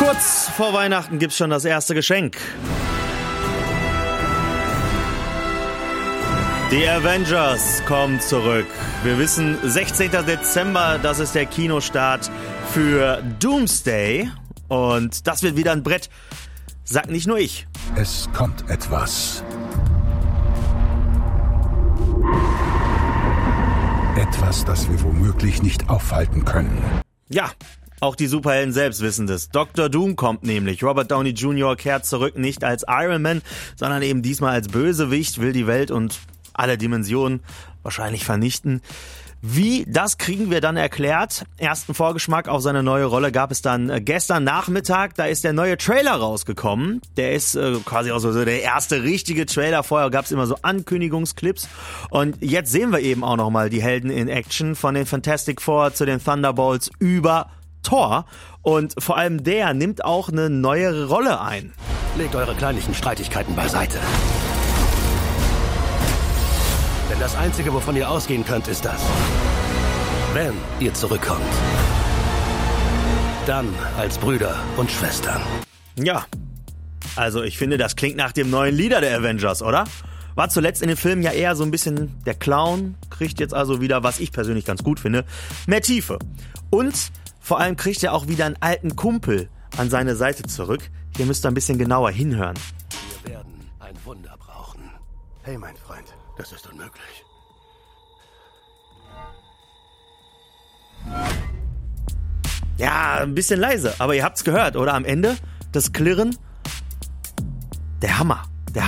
Kurz vor Weihnachten gibt's schon das erste Geschenk. Die Avengers kommen zurück. Wir wissen, 16. Dezember, das ist der Kinostart für Doomsday. Und das wird wieder ein Brett. Sag nicht nur ich. Es kommt etwas. Etwas, das wir womöglich nicht aufhalten können. Ja, auch die Superhelden selbst wissen das. Dr. Doom kommt nämlich. Robert Downey Jr. kehrt zurück, nicht als Iron Man, sondern eben diesmal als Bösewicht, will die Welt und alle Dimensionen wahrscheinlich vernichten. Wie, das kriegen wir dann erklärt. Ersten Vorgeschmack auf seine neue Rolle gab es dann gestern Nachmittag. Da ist der neue Trailer rausgekommen. Der ist quasi auch so der erste richtige Trailer. Vorher gab es immer so Ankündigungsclips. Und jetzt sehen wir eben auch nochmal die Helden in Action, von den Fantastic Four zu den Thunderbolts über Thor. Und vor allem der nimmt auch eine neue Rolle ein. Legt eure kleinlichen Streitigkeiten beiseite. Denn das Einzige, wovon ihr ausgehen könnt, ist das. Wenn ihr zurückkommt. Dann als Brüder und Schwestern. Ja, also ich finde, das klingt nach dem neuen Leader der Avengers, oder? War zuletzt in den Filmen ja eher so ein bisschen der Clown, kriegt jetzt also wieder, was ich persönlich ganz gut finde, mehr Tiefe. Und vor allem kriegt er auch wieder einen alten Kumpel an seine Seite zurück. Hier müsst ihr ein bisschen genauer hinhören. Wir werden ein Wunder brauchen. Hey, mein Freund, das ist unmöglich. Ja, ein bisschen leise, aber ihr habt's gehört, oder? Am Ende das Klirren. Der Hammer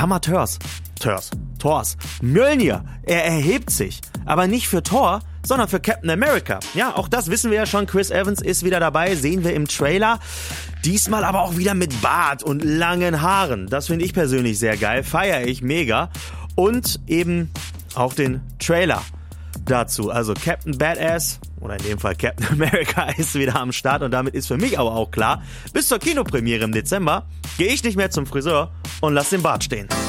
Thors. Mjölnir, er erhebt sich. Aber nicht für Thor, sondern für Captain America. Ja, auch das wissen wir ja schon. Chris Evans ist wieder dabei, sehen wir im Trailer. Diesmal aber auch wieder mit Bart und langen Haaren. Das finde ich persönlich sehr geil, feiere ich mega. Und eben auch den Trailer dazu. Also Captain Badass, oder in dem Fall Captain America, ist wieder am Start. Und damit ist für mich aber auch klar, bis zur Kinopremiere im Dezember gehe ich nicht mehr zum Friseur und lass den Bart stehen.